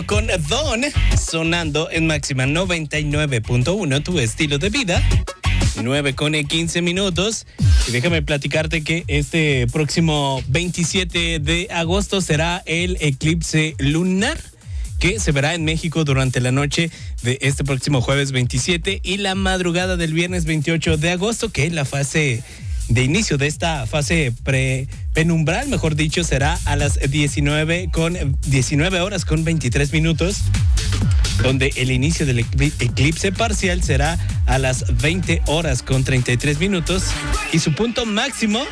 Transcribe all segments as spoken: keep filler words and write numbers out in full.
Con Don sonando en máxima noventa y nueve punto uno, tu estilo de vida. nueve con quince minutos. Y déjame platicarte que este próximo veintisiete de agosto será el eclipse lunar, que se verá en México durante la noche de este próximo jueves veintisiete y la madrugada del viernes veintiocho de agosto, que es la fase de inicio de esta fase pre penumbral, mejor dicho, será a las diecinueve horas con veintitrés minutos, donde el inicio del eclipse parcial será a las veinte horas con treinta y tres minutos y su punto máximo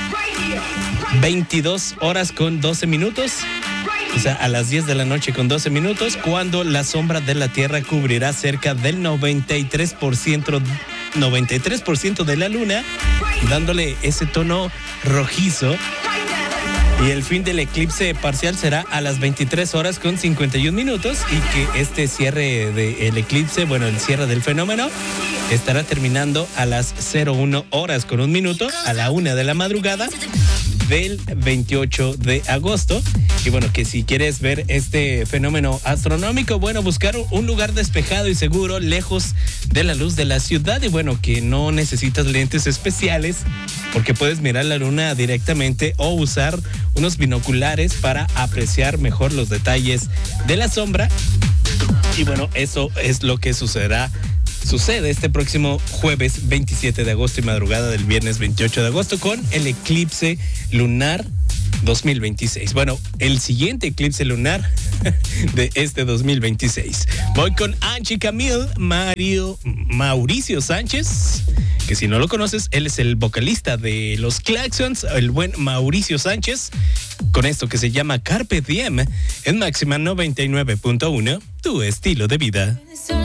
veintidós horas con doce minutos. O sea, a las diez de la noche con doce minutos, cuando la sombra de la Tierra cubrirá cerca del noventa y tres por ciento, noventa y tres por ciento de la luna, dándole ese tono rojizo. Y el fin del eclipse parcial será a las veintitrés horas con cincuenta y un minutos, y que este cierre del eclipse, bueno, el cierre del fenómeno, estará terminando a las cero uno horas con un minuto, a la una de la madrugada del veintiocho de agosto. Y bueno, que si quieres ver este fenómeno astronómico, bueno, buscar un lugar despejado y seguro, lejos de la luz de la ciudad, y bueno, que no necesitas lentes especiales, porque puedes mirar la luna directamente o usar unos binoculares para apreciar mejor los detalles de la sombra. Y bueno, eso es lo que sucederá Sucede este próximo jueves veintisiete de agosto y madrugada del viernes veintiocho de agosto con el eclipse lunar dos mil veintiséis. Bueno, el siguiente eclipse lunar de este dos mil veintiséis. Voy con Angie Camille, Mario, Mauricio Sánchez, que si no lo conoces, él es el vocalista de Los Claxons, el buen Mauricio Sánchez, con esto que se llama Carpe Diem, en máxima noventa y nueve punto uno, tu estilo de vida.